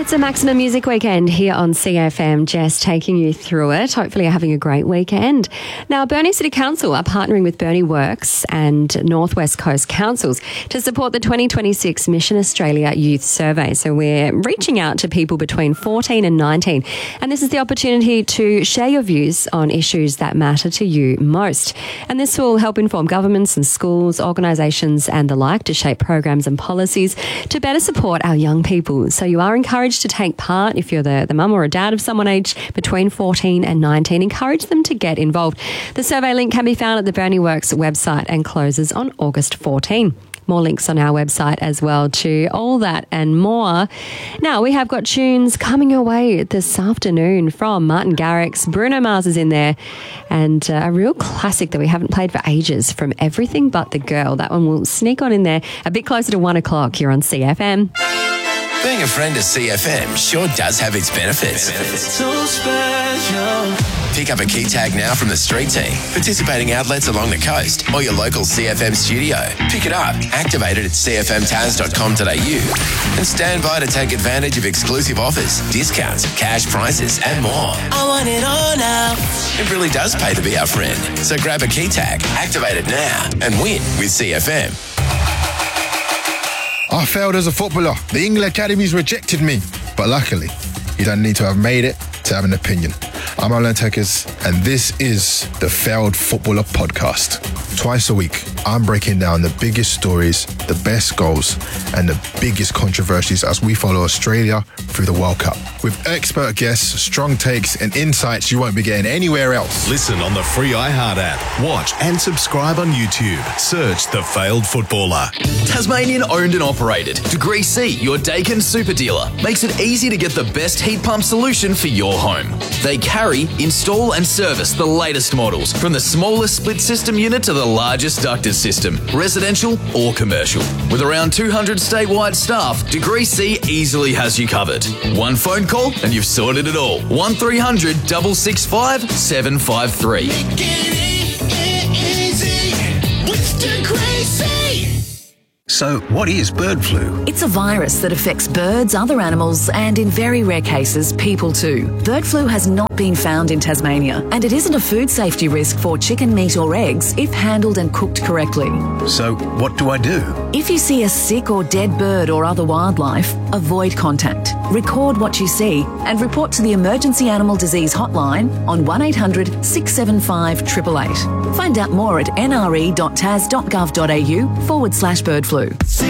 It's a Maximum Music Weekend here on CFM, Jess taking you through it. Hopefully you're having a great weekend. Now, Burnie City Council are partnering with Burnie Works and Northwest Coast Councils to support the 2026 Mission Australia Youth Survey. So we're reaching out to people between 14 and 19, and this is the opportunity to share your views on issues that matter to you most. And this will help inform governments and schools, organisations and the like to shape programs and policies to better support our young people. So you are encouraged to take part. If you're the mum or a dad of someone aged between 14 and 19, encourage them to get involved. The survey link can be found at the Burnie Works website and closes on August 14. More links on our website as well to all that and more. Now, we have got tunes coming your way this afternoon from Martin Garrix. Bruno Mars is in there, and a real classic that we haven't played for ages from Everything But the Girl. That one will sneak on in there a bit closer to 1 o'clock here on CFM. Being a friend of CFM sure does have its benefits. So special. Pick up a key tag now from the street team, participating outlets along the coast, or your local CFM studio. Pick it up, activate it at cfmtaz.com.au, and stand by to take advantage of exclusive offers, discounts, cash prizes, and more. I want it all now. It really does pay to be our friend. So grab a key tag, activate it now, and win with CFM. I failed as a footballer. The England Academies rejected me. But luckily, you don't need to have made it to have an opinion. I'm Alan Tekers, and this is the Failed Footballer Podcast. Twice a week, I'm breaking down the biggest stories, the best goals, and the biggest controversies as we follow Australia through the World Cup. With expert guests, strong takes, and insights you won't be getting anywhere else. Listen on the free iHeart app. Watch and subscribe on YouTube. Search The Failed Footballer. Tasmanian owned and operated. Degree C, your Dakin super dealer, makes it easy to get the best heat pump solution for your home. They carry, install and service the latest models, from the smallest split system unit to the largest ducted system, residential or commercial. With around 200 statewide staff, Degree C easily has you covered. One phone call and you've sorted it all. 1300 665 753. Make it easy with Degree C. So, what is bird flu? It's a virus that affects birds, other animals, and in very rare cases, people too. Bird flu has not been found in Tasmania, and it isn't a food safety risk for chicken meat or eggs if handled and cooked correctly. So, what do I do? If you see a sick or dead bird or other wildlife, avoid contact. Record what you see and report to the Emergency Animal Disease Hotline on 1800 675 888. Find out more at nre.tas.gov.au/bird flu.